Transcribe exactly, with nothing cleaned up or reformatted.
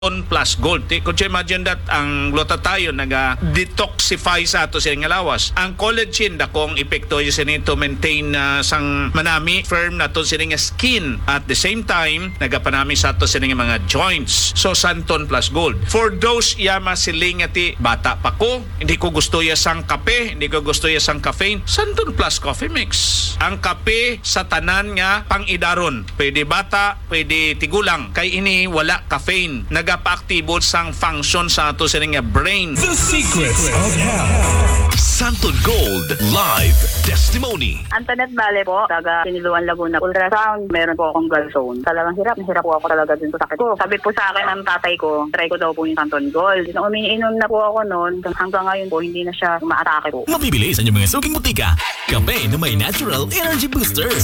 plus gold. Could you imagine that ang glutathione naga-detoxify sa ato sa lawas. Ang collagen dakong epekto sa ni to maintain uh, sang manami firm na to sa nga skin. At the same time, nagapanami sa ato sa mga joints. So Santon plus gold. For those yama siling ati bata pa ko, hindi ko gusto ya sang kape, hindi ko gusto ya sang caffeine, Santon plus coffee mix. Ang kape sa tanan nga pang-idaron. Pwede bata, pwede tigulang. Kay ini wala caffeine. Nagapa-aktibo sang function sa ato sa nga brain. The Secrets of Health. Santon Gold Live Testimony. Antoinette Vale po, taga Siniluan, Laguna. Ultrasound, meron po akong gallstone. Talagang hirap, hirap po ako talaga dun sa sakit ko. Sabi po sa akin ng tatay ko, try ko daw po yung Santon Gold. Nung umiinom na po ako noon, hanggang ngayon po, hindi na siya umaatake po. Mabibili sa inyong mga suking butika. Kape na may natural energy booster.